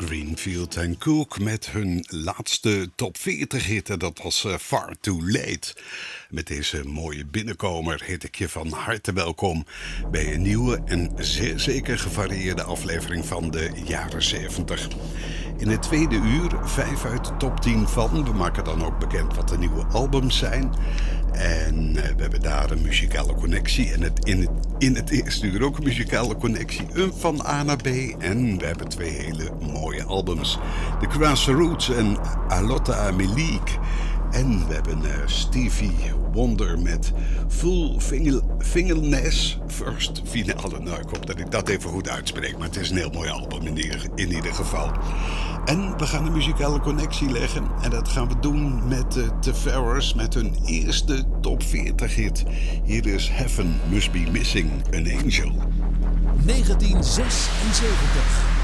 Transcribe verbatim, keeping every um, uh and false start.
Greenfield en Cook met hun laatste top veertig hit. En dat was uh, Far Too Late. Met deze mooie binnenkomer heet ik je van harte welkom bij een nieuwe en zeer zeker gevarieerde aflevering van de jaren zeventig. In het tweede uur vijf uit de top tien van. We maken dan ook bekend wat de nieuwe albums zijn. En uh, we hebben daar een muzikale connectie. En het, in, het, in het eerste uur ook een muzikale connectie. Een van A naar B. En we hebben twee hele mooie albums. The Grassroots en Alotta Melik. En we hebben uh, Stevie Wonder met Full Fingernails First Finale. Nou, ik hoop dat ik dat even goed uitspreek. Maar het is een heel mooi album in ieder, in ieder geval. En we gaan een muzikale connectie leggen. En dat gaan we doen met uh, The Ferrers met hun eerste top veertig hit. Hier is Heaven Must Be Missing an Angel. negentien zesenzeventig